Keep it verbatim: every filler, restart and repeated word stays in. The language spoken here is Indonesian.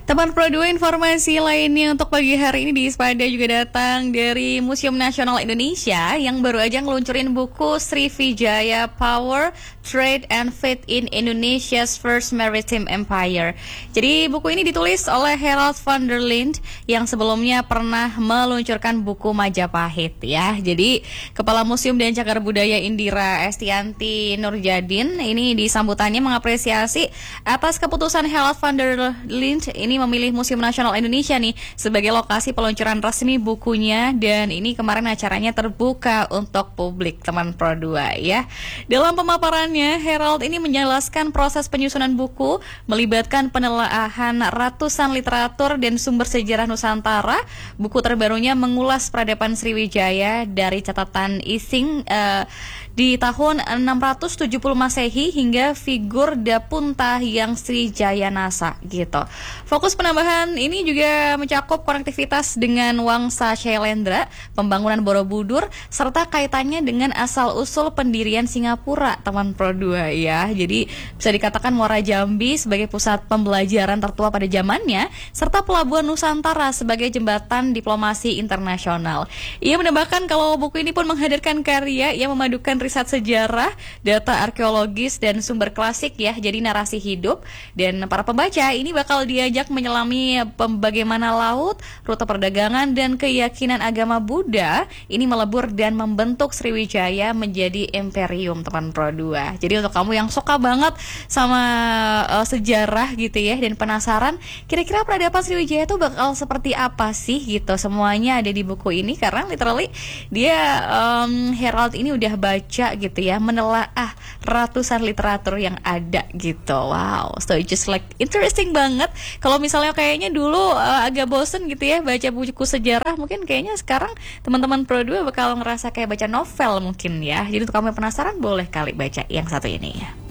Teman Pro dua, informasi lainnya untuk pagi hari ini di Ispada juga datang dari Museum Nasional Indonesia yang baru aja ngeluncurin buku Sriwijaya Power, Trade and Faith in Indonesia's First Maritime Empire. Jadi buku ini ditulis oleh Harold van der Linde yang sebelumnya pernah meluncurkan buku Majapahit ya. Jadi Kepala Museum dan Cagar Budaya Indira Estianti Nurjadin ini di sambutannya mengapresiasi atas keputusan Harold van der Linde ini memilih Museum Nasional Indonesia nih sebagai lokasi peluncuran resmi bukunya, dan ini kemarin acaranya terbuka untuk publik teman Pro dua ya. Dalam pemaparannya, Harold ini menjelaskan proses penyusunan buku melibatkan penelaahan ratusan literatur dan sumber sejarah Nusantara. Buku terbarunya mengulas peradaban Sriwijaya dari catatan Ising uh, di tahun enam ratus tujuh puluh Masehi hingga figur Dapunta yang Srijayanasa gitu. Fokus penambahan ini juga mencakup konektivitas dengan Wangsa Syailendra, pembangunan Borobudur, serta kaitannya dengan asal-usul pendirian Singapura, teman Pro dua ya. Jadi bisa dikatakan Muara Jambi sebagai pusat pembelajaran tertua pada zamannya, serta Pelabuhan Nusantara sebagai jembatan diplomasi internasional. Ia menambahkan kalau buku ini pun menghadirkan karya yang memadukan riset sejarah, data arkeologis, dan sumber klasik ya, jadi narasi hidup. Dan para pembaca ini bakal diajak menyelami bagaimana laut, rute perdagangan, dan keyakinan agama Buddha ini melebur dan membentuk Sriwijaya menjadi imperium, teman Pro dua. Jadi untuk kamu yang suka banget sama uh, sejarah gitu ya, dan penasaran kira-kira peradaban Sriwijaya itu bakal seperti apa sih gitu, semuanya ada di buku ini, karena literally dia um, Harold ini udah baca gitu ya, menelaah ratusan literatur yang ada gitu. Wow, so just like interesting banget. Kalau misalnya kayaknya dulu uh, agak bosen gitu ya baca buku sejarah, mungkin kayaknya sekarang teman-teman Pro dua bakal ngerasa kayak baca novel mungkin ya. Jadi untuk kamu yang penasaran boleh kali baca yang satu ini ya.